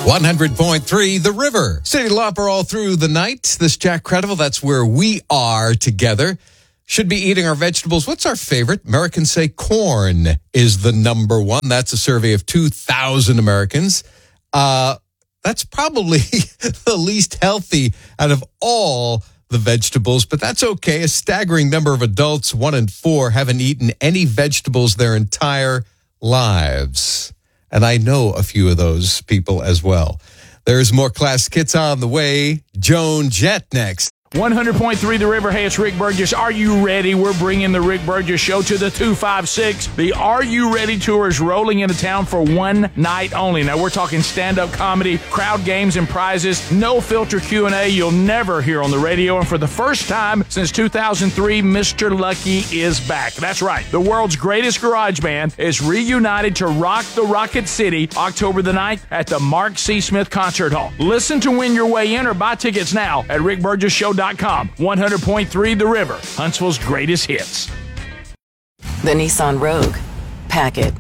100.3 The River. City Lopper all through the night. This Jack Credible, that's where we are together. Should be eating our vegetables. What's our favorite? Americans say corn is the number one. That's a survey of 2,000 Americans. That's probably the least healthy out of all the vegetables, but that's okay. A staggering number of adults, 1 in 4, haven't eaten any vegetables their entire lives. And I know a few of those people as well. There's more classic hits on the way. Joan Jett next. 100.3 The River. Hey, it's Rick Burgess. Are you ready? We're bringing the Rick Burgess Show to the 256. The Are You Ready Tour is rolling into town for one night only. Now, we're talking stand-up comedy, crowd games and prizes, no filter Q&A you'll never hear on the radio. And for the first time since 2003, Mr. Lucky is back. That's right. The world's greatest garage band is reunited to rock the Rocket City October the 9th at the Mark C. Smith Concert Hall. Listen to win your way in or buy tickets now at rickburgesshow.com. 100.3 The River, Huntsville's greatest hits. The Nissan Rogue. Pack it.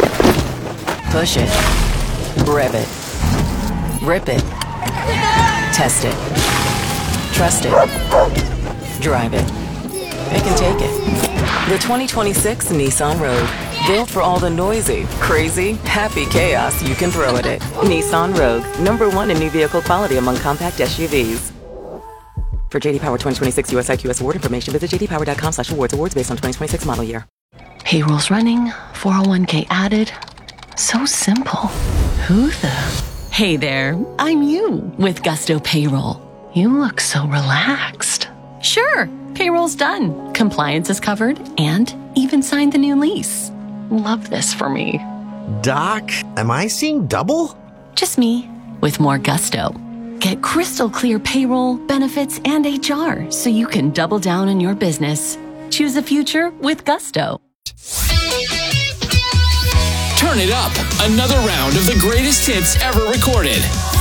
Push it. Rev it. Rip it. Test it. Trust it. Drive it. Pick and take it. The 2026 Nissan Rogue. Built for all the noisy, crazy, happy chaos you can throw at it. Nissan Rogue. #1 in new vehicle quality among compact SUVs. For J.D. Power 2026 US IQS award information, visit jdpower.com/awards. Awards based on 2026 model year. Payroll's running, 401k added. So simple. Who the? Hey there, I'm you with Gusto Payroll. You look so relaxed. Sure, payroll's done. Compliance is covered and even signed the new lease. Love this for me. Doc, am I seeing double? Just me with more gusto. Get crystal clear payroll, benefits, and HR so you can double down on your business. Choose a future with Gusto. Turn it up. Another round of the greatest hits ever recorded.